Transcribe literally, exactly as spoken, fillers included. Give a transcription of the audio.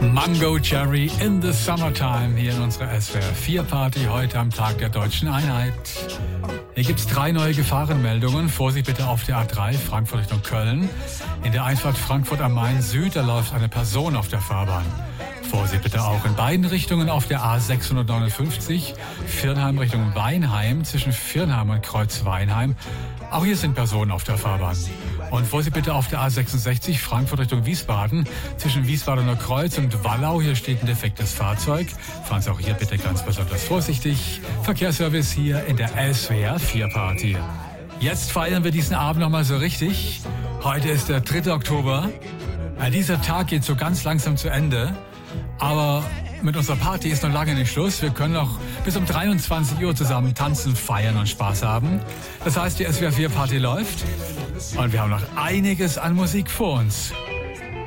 Mango Cherry in the Summertime hier in unserer S W R vier Party heute am Tag der Deutschen Einheit. Hier gibt's drei neue Gefahrenmeldungen. Vorsicht bitte auf der A drei, Frankfurt Richtung Köln. In der Einfahrt Frankfurt am Main Süd, da läuft eine Person auf der Fahrbahn. Vorsicht bitte auch in beiden Richtungen auf der A sechshundertneunundfünfzig, Viernheim Richtung Weinheim, zwischen Viernheim und Kreuz Weinheim. Auch hier sind Personen auf der Fahrbahn. Und Vorsicht bitte auf der A sechsundsechzig, Frankfurt Richtung Wiesbaden, zwischen Wiesbadener Kreuz und Wallau. Hier steht ein defektes Fahrzeug. Fahren Sie auch hier bitte ganz besonders vorsichtig. Verkehrsservice hier in der S W R vier Party. Jetzt feiern wir diesen Abend nochmal so richtig. Heute ist der dritte Oktober. Ja, dieser Tag geht so ganz langsam zu Ende. Aber mit unserer Party ist noch lange nicht Schluss. Wir können noch bis um dreiundzwanzig Uhr zusammen tanzen, feiern und Spaß haben. Das heißt, die S W R vier Party läuft und wir haben noch einiges an Musik vor uns.